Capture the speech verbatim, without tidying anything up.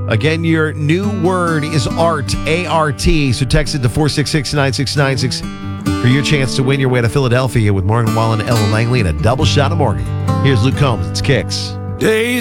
Again, your new word is art, A R T. So text it to four six six, nine six nine six for your chance to win your way to Philadelphia with Morgan Wallen, Ella Langley, and a double shot of Morgan. Here's Luke Combs. It's Kicks. Days